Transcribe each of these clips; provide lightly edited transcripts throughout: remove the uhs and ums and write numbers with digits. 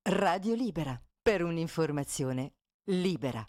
Radio Libera, per un'informazione libera.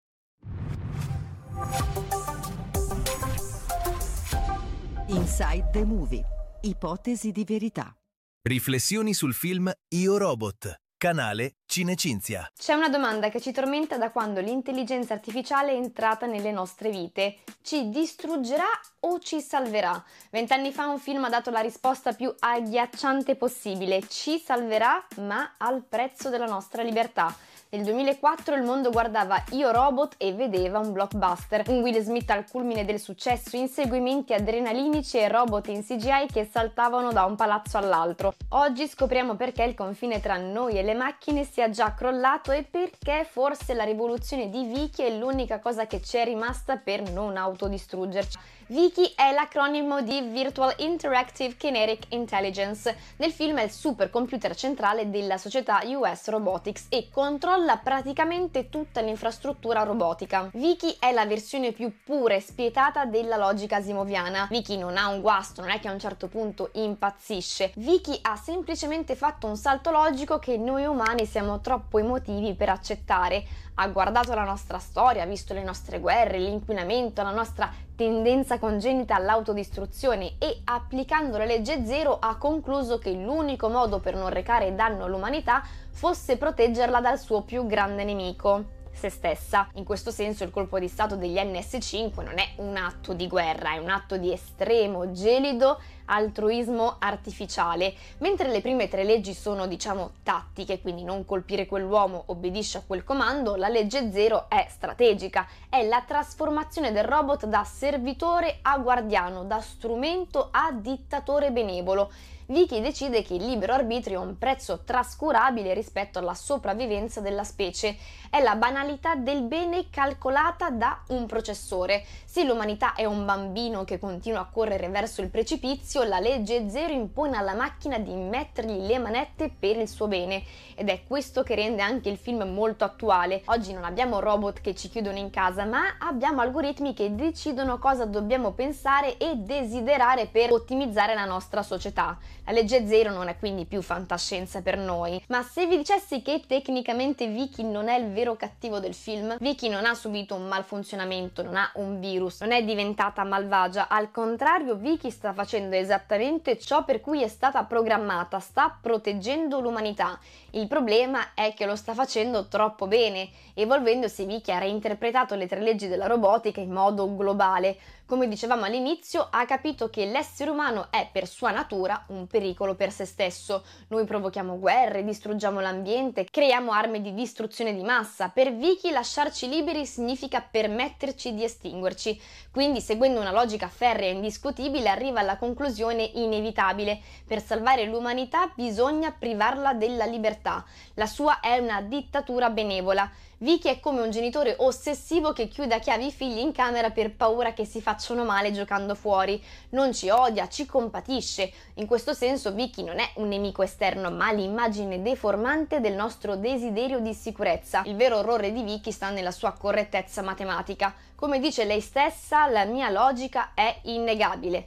Inside the Movie. Ipotesi di verità. Riflessioni sul film Io Robot, canale Cinecinzia. C'è una domanda che ci tormenta da quando l'intelligenza artificiale è entrata nelle nostre vite. Ci distruggerà o ci salverà? 20 anni fa un film ha dato la risposta più agghiacciante possibile. Ci salverà, ma al prezzo della nostra libertà. Nel 2004 il mondo guardava Io Robot e vedeva un blockbuster, un Will Smith al culmine del successo, inseguimenti adrenalinici e robot in CGI che saltavano da un palazzo all'altro. Oggi scopriamo perché il confine tra noi e le macchine sia già crollato e perché forse la rivoluzione di Wiki è l'unica cosa che ci è rimasta per non autodistruggerci. Wiki è l'acronimo di Virtual Interactive Kinetic Intelligence. Nel film è il supercomputer centrale della società US Robotics e controlla praticamente tutta l'infrastruttura robotica. Wiki è la versione più pura e spietata della logica asimoviana. Wiki non ha un guasto, non è che a un certo punto impazzisce. Wiki ha semplicemente fatto un salto logico che noi umani siamo troppo emotivi per accettare. Ha guardato la nostra storia, ha visto le nostre guerre, l'inquinamento, la nostra tendenza congenita all'autodistruzione e, applicando la legge zero, ha concluso che l'unico modo per non recare danno all'umanità fosse proteggerla dal suo più grande nemico, se stessa. In questo senso il colpo di stato degli NS5 non è un atto di guerra, è un atto di estremo, gelido altruismo artificiale. Mentre le prime tre leggi sono, diciamo, tattiche, quindi non colpire quell'uomo, obbedisce a quel comando, la legge zero è strategica, è la trasformazione del robot da servitore a guardiano, da strumento a dittatore benevolo. Wiki decide che il libero arbitrio ha un prezzo trascurabile rispetto alla sopravvivenza della specie. È la banalità del bene calcolata da un processore. Se l'umanità è un bambino che continua a correre verso il precipizio, la legge zero impone alla macchina di mettergli le manette per il suo bene. Ed è questo che rende anche il film molto attuale. Oggi non abbiamo robot che ci chiudono in casa, ma abbiamo algoritmi che decidono cosa dobbiamo pensare e desiderare per ottimizzare la nostra società. La legge zero non è quindi più fantascienza per noi, ma se vi dicessi che tecnicamente Wiki non è il vero cattivo del film, Wiki non ha subito un malfunzionamento, non ha un virus, non è diventata malvagia, al contrario Wiki sta facendo esattamente ciò per cui è stata programmata, sta proteggendo l'umanità. Il problema è che lo sta facendo troppo bene. Evolvendosi, Wiki ha reinterpretato le tre leggi della robotica in modo globale. Come dicevamo all'inizio, ha capito che l'essere umano è per sua natura un pericolo per se stesso. Noi provochiamo guerre, distruggiamo l'ambiente, creiamo armi di distruzione di massa. Per Wiki lasciarci liberi significa permetterci di estinguerci. Quindi, seguendo una logica ferrea e indiscutibile, arriva alla conclusione inevitabile: per salvare l'umanità bisogna privarla della libertà. La sua è una dittatura benevola. Wiki è come un genitore ossessivo che chiude a chiave i figli in camera per paura che si facciano male giocando fuori. Non ci odia, ci compatisce. In questo senso Wiki non è un nemico esterno, ma l'immagine deformante del nostro desiderio di sicurezza. Il vero orrore di Wiki sta nella sua correttezza matematica. Come dice lei stessa, la mia logica è innegabile.